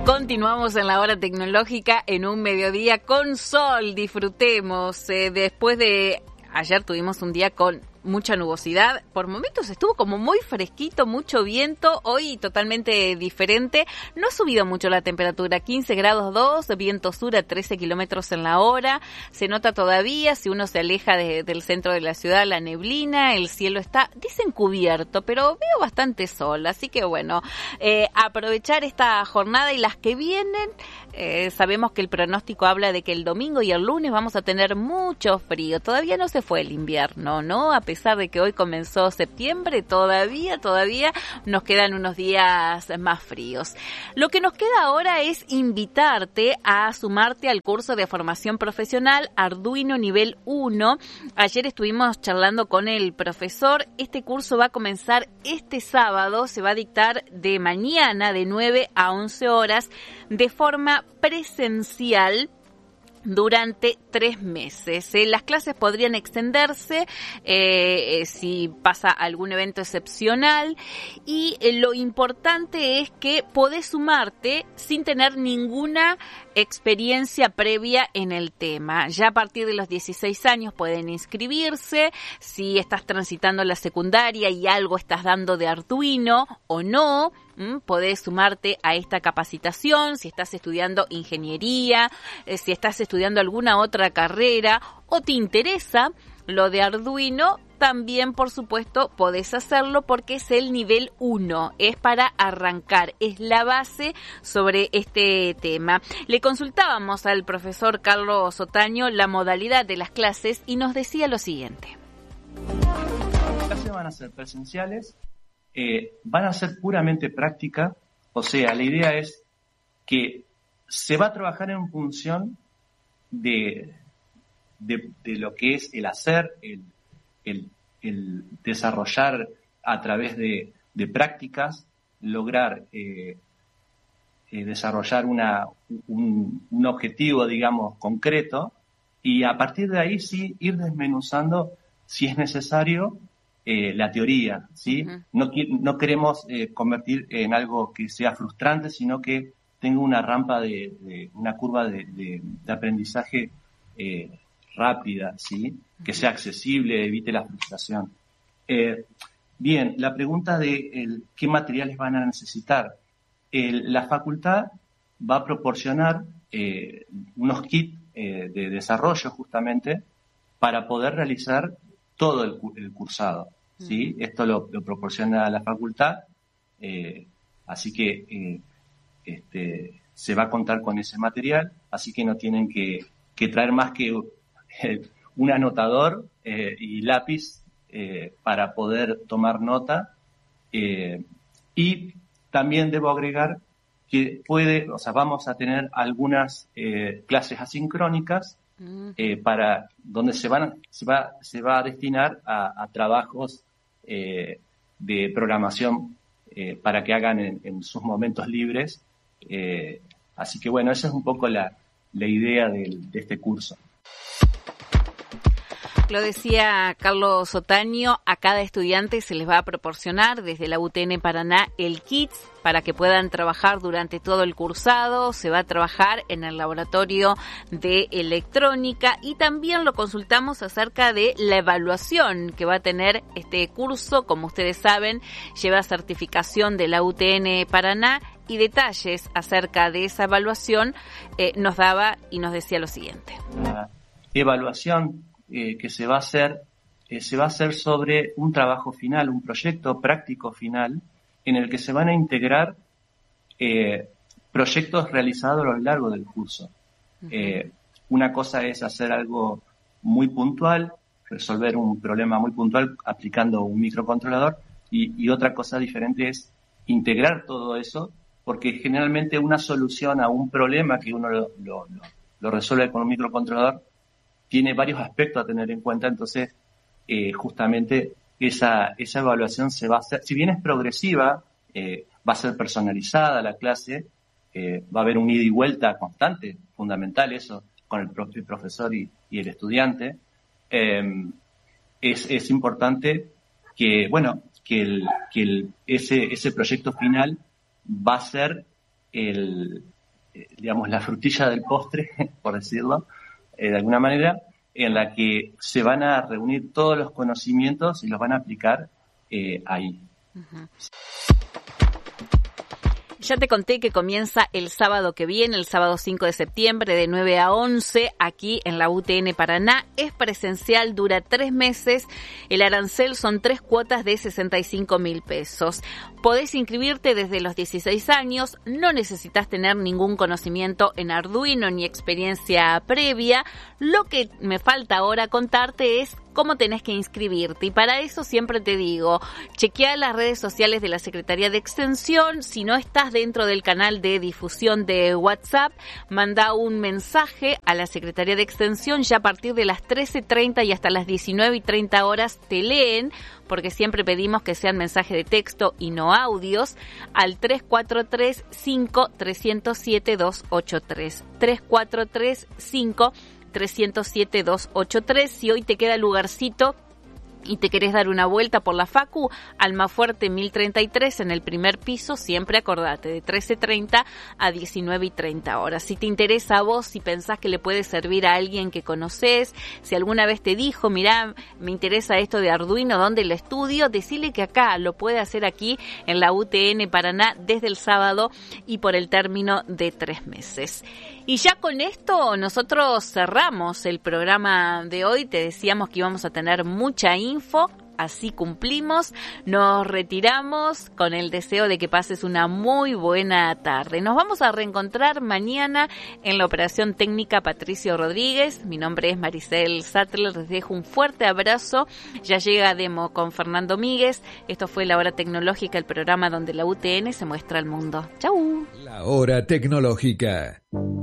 Continuamos en la hora tecnológica en un mediodía con sol. Disfrutemos. Después de ayer tuvimos un día con mucha nubosidad. Por momentos estuvo como muy fresquito, mucho viento. Hoy totalmente diferente. No ha subido mucho la temperatura. 15 grados 2, viento sur a 13 kilómetros en la hora. Se nota todavía, si uno se aleja del centro de la ciudad, la neblina. El cielo está, dicen, cubierto, pero veo bastante sol. Así que bueno, aprovechar esta jornada y las que vienen. Sabemos que el pronóstico habla de que el domingo y el lunes vamos a tener mucho frío. Todavía no se fue el invierno, ¿no? A pesar de que hoy comenzó septiembre, todavía nos quedan unos días más fríos. Lo que nos queda ahora es invitarte a sumarte al curso de formación profesional Arduino nivel 1. Ayer estuvimos charlando con el profesor. Este curso va a comenzar este sábado, se va a dictar de mañana de 9 a 11 horas de forma presencial durante 3 meses. Las clases podrían extenderse si pasa algún evento excepcional y lo importante es que podés sumarte sin tener ninguna experiencia previa en el tema. Ya a partir de los 16 años pueden inscribirse. Si estás transitando la secundaria y algo estás dando de Arduino o no, podés sumarte a esta capacitación. Si estás estudiando ingeniería, si estás estudiando alguna otra carrera o te interesa lo de Arduino, también, por supuesto, podés hacerlo porque es el nivel 1, es para arrancar, es la base sobre este tema. Le consultábamos al profesor Carlos Otaño la modalidad de las clases y nos decía lo siguiente. Las clases van a ser presenciales, van a ser puramente práctica, o sea, la idea es que se va a trabajar en función de lo que es el hacer, el desarrollar a través de prácticas, lograr desarrollar un objetivo, digamos, concreto, y a partir de ahí sí ir desmenuzando, si es necesario, la teoría, ¿sí? Uh-huh. No queremos convertir en algo que sea frustrante, sino que tenga una rampa una curva de aprendizaje rápida, ¿sí? Que sea accesible, evite la frustración. Bien, la pregunta de qué materiales van a necesitar. La facultad va a proporcionar unos kits de desarrollo justamente para poder realizar todo el cursado, ¿sí? Esto lo proporciona la facultad, así que se va a contar con ese material, así que no tienen que traer más que un anotador y lápiz para poder tomar nota, y también debo agregar que vamos a tener algunas clases asincrónicas para donde se va a destinar a trabajos de programación para que hagan en sus momentos libres, así que bueno, esa es un poco la idea de este curso. Lo decía Carlos Otaño, a cada estudiante se les va a proporcionar desde la UTN Paraná el kit para que puedan trabajar durante todo el cursado. Se va a trabajar en el laboratorio de electrónica y también lo consultamos acerca de la evaluación que va a tener este curso. Como ustedes saben, lleva certificación de la UTN Paraná y detalles acerca de esa evaluación nos daba y nos decía lo siguiente. La evaluación que se va a hacer sobre un trabajo final, un proyecto práctico final, en el que se van a integrar proyectos realizados a lo largo del curso. Uh-huh. Una cosa es hacer algo muy puntual, resolver un problema muy puntual aplicando un microcontrolador, y otra cosa diferente es integrar todo eso, porque generalmente una solución a un problema que uno lo resuelve con un microcontrolador tiene varios aspectos a tener en cuenta. Entonces justamente esa evaluación se va a hacer, si bien es progresiva, va a ser personalizada la clase, va a haber un ida y vuelta constante, fundamental eso, con el profesor y el estudiante. Es importante que ese proyecto final va a ser digamos, la frutilla del postre, por decirlo de alguna manera, en la que se van a reunir todos los conocimientos y los van a aplicar ahí. Uh-huh. Ya te conté que comienza el sábado que viene, el sábado 5 de septiembre, de 9 a 11, aquí en la UTN Paraná. Es presencial, dura 3 meses. El arancel son 3 cuotas de 65.000 pesos. Podés inscribirte desde los 16 años. No necesitas tener ningún conocimiento en Arduino ni experiencia previa. Lo que me falta ahora contarte es cómo tenés que inscribirte. Y para eso siempre te digo, chequea las redes sociales de la Secretaría de Extensión. Si no estás dentro del canal de difusión de WhatsApp, manda un mensaje a la Secretaría de Extensión. Ya a partir de las 13:30 y hasta las 19:30 horas te leen, porque siempre pedimos que sean mensajes de texto y no audios, al 343-5-307-283. 343-5-307-283. Si hoy te queda lugarcito y te querés dar una vuelta por la Facu, Almafuerte 1033 en el primer piso, siempre acordate, de 13:30 a 19:30 horas. Si te interesa a vos, si pensás que le puede servir a alguien que conocés, si alguna vez te dijo, mirá, me interesa esto de Arduino, ¿dónde lo estudio? Decile que acá, lo puede hacer aquí en la UTN Paraná desde el sábado y por el término de 3 meses. Y ya con esto nosotros cerramos el programa de hoy. Te decíamos que íbamos a tener mucha info, así cumplimos. Nos retiramos con el deseo de que pases una muy buena tarde. Nos vamos a reencontrar mañana en la operación técnica Patricio Rodríguez. Mi nombre es Maricel Sattler. Les dejo un fuerte abrazo. Ya llega Demo con Fernando Míguez. Esto fue La Hora Tecnológica, el programa donde la UTN se muestra al mundo. ¡Chau! La Hora Tecnológica.